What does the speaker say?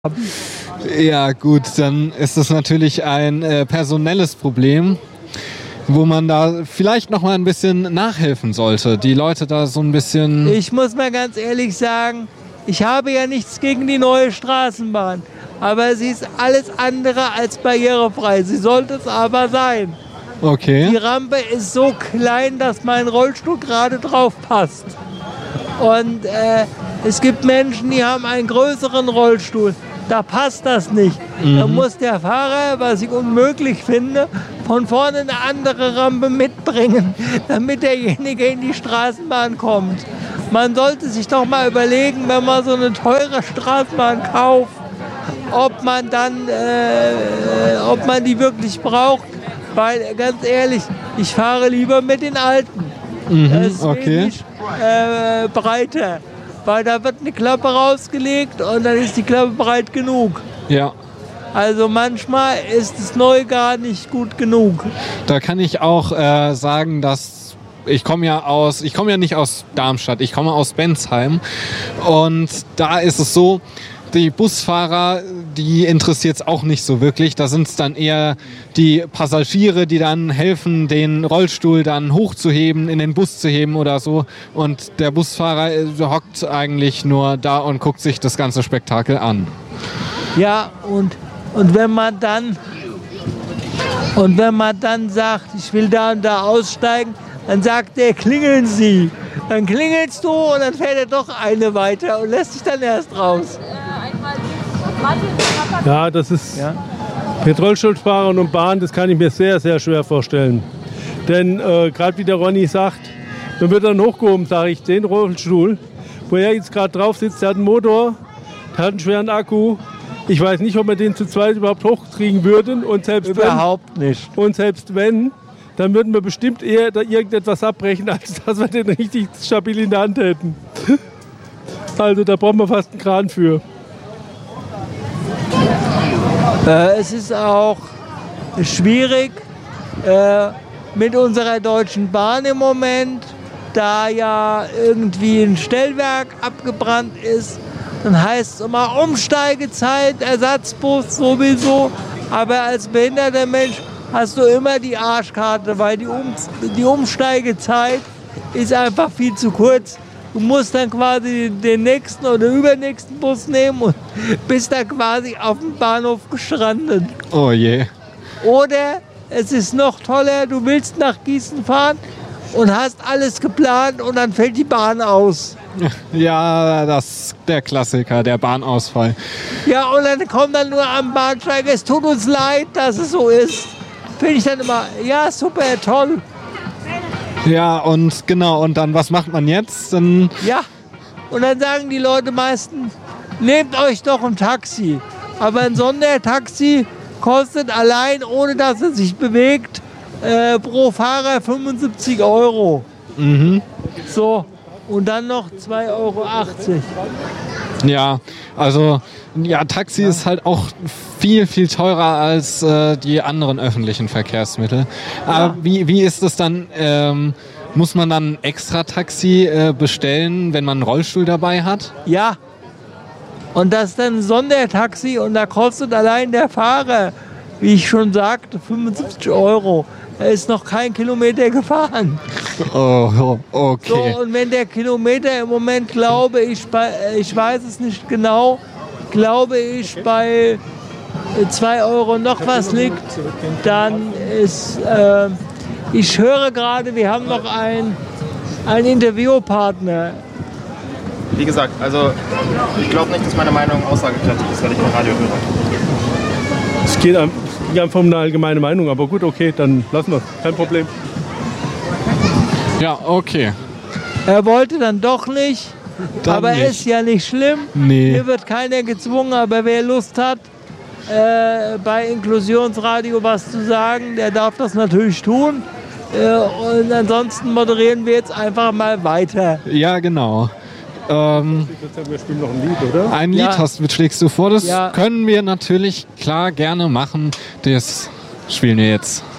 Ja gut, dann ist das natürlich ein personelles Problem, wo man da vielleicht noch mal ein bisschen nachhelfen sollte. Die Leute da so ein bisschen... Ich muss mal ganz ehrlich sagen, ich habe ja nichts gegen die neue Straßenbahn, aber sie ist alles andere als barrierefrei. Sie sollte es aber sein. Okay. Die Rampe ist so klein, dass mein Rollstuhl gerade drauf passt. Und es gibt Menschen, die haben einen größeren Rollstuhl. Da passt das nicht. Da muss der Fahrer, was ich unmöglich finde, von vorne eine andere Rampe mitbringen, damit derjenige in die Straßenbahn kommt. Man sollte sich doch mal überlegen, wenn man so eine teure Straßenbahn kauft, ob man die wirklich braucht. Weil, ganz ehrlich, ich fahre lieber mit den Alten. Das ist wenig breiter. Weil da wird eine Klappe rausgelegt und dann ist die Klappe breit genug. Ja. Also manchmal ist das Neue gar nicht gut genug. Da kann ich auch sagen, dass ich komme ja nicht aus Darmstadt, ich komme aus Bensheim. Und da ist es so, die Busfahrer, die interessiert es auch nicht so wirklich. Da sind es dann eher die Passagiere, die dann helfen, den Rollstuhl dann hochzuheben, in den Bus zu heben oder so. Und der Busfahrer hockt eigentlich nur da und guckt sich das ganze Spektakel an. Ja, und wenn man dann sagt, ich will da und da aussteigen, dann sagt der, klingeln Sie. Dann klingelst du und dann fährt er doch eine weiter und lässt sich dann erst raus. Ja, das ist mit Rollstuhlfahrern und Bahn, das kann ich mir sehr, sehr schwer vorstellen. Denn gerade wie der Ronny sagt, dann wird dann hochgehoben, sage ich, den Rollstuhl, wo er jetzt gerade drauf sitzt, der hat einen Motor, der hat einen schweren Akku. Ich weiß nicht, ob wir den zu zweit überhaupt hochkriegen würden. Und selbst nicht. Und selbst wenn, dann würden wir bestimmt eher da irgendetwas abbrechen, als dass wir den richtig stabil in der Hand hätten. Also da brauchen wir fast einen Kran für. Es ist auch schwierig mit unserer Deutschen Bahn im Moment, da ja irgendwie ein Stellwerk abgebrannt ist. Dann heißt es immer Umsteigezeit, Ersatzbus sowieso. Aber als behinderter Mensch hast du immer die Arschkarte, weil die Umsteigezeit ist einfach viel zu kurz. Du musst dann quasi den nächsten oder übernächsten Bus nehmen und bist dann quasi auf dem Bahnhof gestrandet. Oh je. Oder es ist noch toller, du willst nach Gießen fahren und hast alles geplant und dann fällt die Bahn aus. Ja, das ist der Klassiker, der Bahnausfall. Ja, und dann kommt dann nur am Bahnsteig, es tut uns leid, dass es so ist. Finde ich dann immer, ja, super, toll. Ja, und genau, und dann, was macht man jetzt? Dann ja, und dann sagen die Leute meistens, nehmt euch doch ein Taxi. Aber ein Sondertaxi kostet allein, ohne dass es sich bewegt, pro Fahrer 75 €. So, und dann noch 2,80 €. Ja, also ja, Taxi ist halt auch viel, viel teurer als die anderen öffentlichen Verkehrsmittel. Aber wie ist es dann? Muss man dann ein extra Taxi bestellen, wenn man einen Rollstuhl dabei hat? Ja. Und das ist dann ein Sondertaxi und da kostet allein der Fahrer, wie ich schon sagte, 75 €. Er ist noch kein Kilometer gefahren. Oh, okay. So, und wenn der Kilometer im Moment, glaube ich, ich weiß es nicht genau, glaube ich, bei 2 € noch was liegt, dann ist, ich höre gerade, wir haben noch einen Interviewpartner. Wie gesagt, also ich glaube nicht, dass meine Meinung aussagekräftig ist, weil ich kein Radio höre. Es geht einfach um eine allgemeine Meinung, aber gut, okay, dann lassen wir es, kein Problem. Ja, okay. Er wollte dann doch nicht, Dann aber nicht. ist ja nicht schlimm. Nee. Hier wird keiner gezwungen, aber wer Lust hat, bei Inklusionsradio was zu sagen, der darf das natürlich tun. Und ansonsten moderieren wir jetzt einfach mal weiter. Ja, genau. Wir spielen noch ein Lied, oder? Ein Lied schlägst du vor, das Ja. können wir natürlich klar gerne machen. Das spielen wir jetzt.